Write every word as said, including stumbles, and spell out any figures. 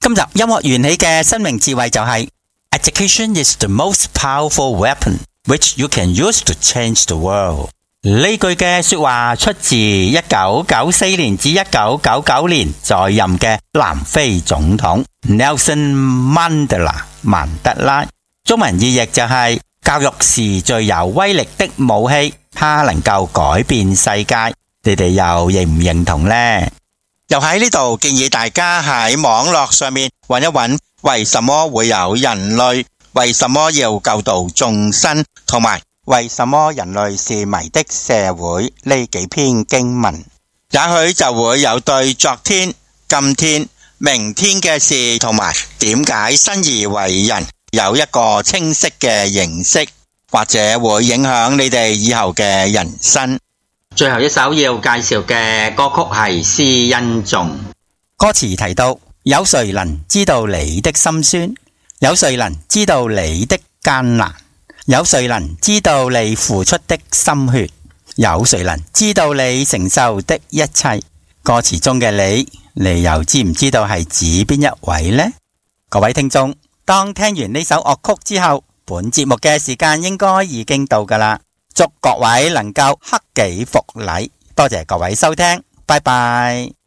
今集音樂緣起嘅生命智慧就係、是、Education is the most powerful weapon which you can use to change the world。呢句嘅說話出自一九九四年至一九九九年在任嘅南非總統 Nelson Mandela 曼德拉。中文意譯就係、是、教育是最有威力的武器，它能夠改變世界。你哋又認唔認同呢？又喺呢度建議大家喺網絡上面揾一揾，為什麼會有人類，為什麼要救度眾生，同埋為什麼人類是迷的社會呢幾篇經文，也許就會有對昨天、今天、明天嘅事同埋點解生而為人有一個清晰嘅認識，或者會影響你哋以後嘅人生。最後一首要介紹嘅歌曲係《施恩頌》，歌詞提到：有誰能知道你的心酸？有誰能知道你的艱難？有誰能知道你付出的心血？有誰能知道你承受的一切？歌詞中嘅你，你又知唔知道係指邊一位呢？各位聽眾，當聽完呢首樂曲之後，本節目嘅時間應該已經到㗎喇。祝各位能夠克己復禮，多謝各位收聽，拜拜。